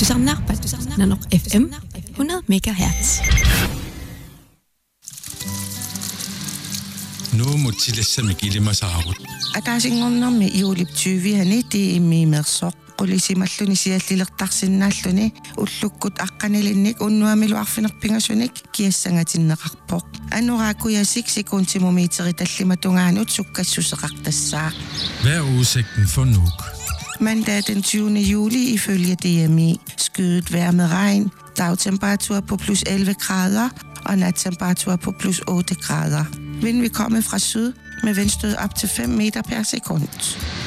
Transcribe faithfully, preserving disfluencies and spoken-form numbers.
تسرناربات نانوق اف ام hundrede megahertz. Nu må tillæsser gille mig saarut. Akaasinngornermi iuliptyuviani tiimmiimersoq qulisimalluni siallilertarsinnaalluni ullukkut aqqanilinnik unnuamiluarfinerpingasunik kiassangatinneqarpoq anuraakuyasik sekuntimumiiteri tallimatungaanut sukkassuseqartassaa. Hvad er udsigten for nu? Mandag den tyvende juli ifølge D M I. Skyet vejr med regn, dagtemperatur på plus elleve grader og nattemperatur på plus otte grader. Vind vil komme fra syd med vindstød op til fem meter per sekund.